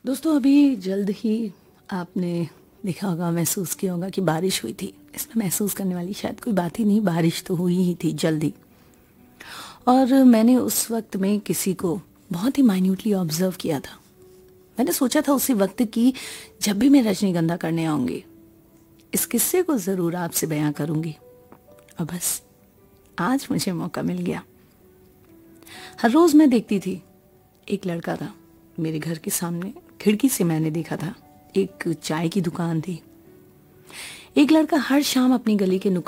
दोस्तों अभी जल्द ही आपने देखा होगा, महसूस किया होगा कि बारिश हुई थी। इसमें महसूस करने वाली शायद कोई बात ही नहीं, बारिश तो हुई ही थी जल्दी। और मैंने उस वक्त में किसी को बहुत ही माइन्यूटली ऑब्जर्व किया था। मैंने सोचा था उसी वक्त कि जब भी मैं रजनीगंधा करने आऊंगी इस किस्से को ज़रूर आपसे बयां करूंगी। और बस आज मुझे मौका मिल गया। हर रोज़ मैं देखती थी, एक लड़का था मेरे घर के सामने, खिड़की से मैंने देखा था। एक चाय की दुकान थी। एक लड़का हर शाम अपनी गली के नुक्कड़